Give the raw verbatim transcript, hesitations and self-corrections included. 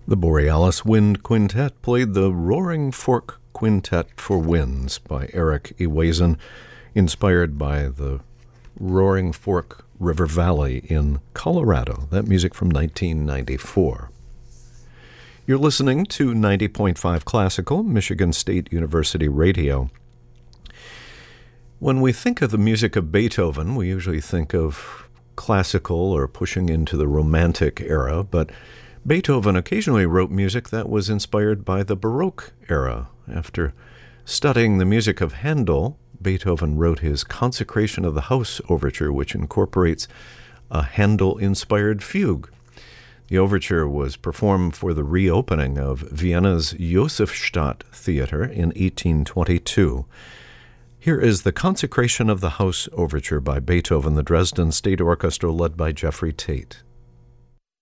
The Borealis Wind Quintet played the Roaring Fork Quintet for Winds by Eric Ewazen, inspired by the Roaring Fork River Valley in Colorado. That music from nineteen ninety-four. You're listening to ninety point five Classical, Michigan State University Radio. When we think of the music of Beethoven, we usually think of classical or pushing into the Romantic era, but Beethoven occasionally wrote music that was inspired by the Baroque era. After studying the music of Handel, Beethoven wrote his Consecration of the House Overture, which incorporates a Handel-inspired fugue. The overture was performed for the reopening of Vienna's Josefstadt Theater in eighteen twenty-two. Here is the Consecration of the House Overture by Beethoven, the Dresden State Orchestra led by Jeffrey Tate.